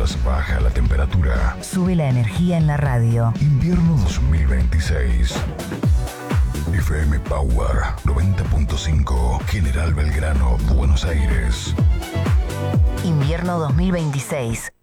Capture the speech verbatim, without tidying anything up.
mientras baja la temperatura. Sube la energía en la radio. Invierno dos mil veintiséis. F M Power noventa punto cinco, General Belgrano, Buenos Aires. Invierno dos mil veintiséis.